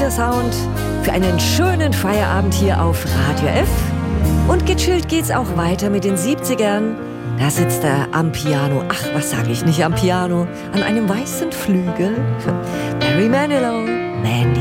guter Sound für einen schönen Feierabend hier auf Radio F. Und gechillt geht's auch weiter mit den 70ern. Da sitzt er am Piano, ach, was sage ich nicht am Piano, an einem weißen Flügel. Barry Manilow, Mandy.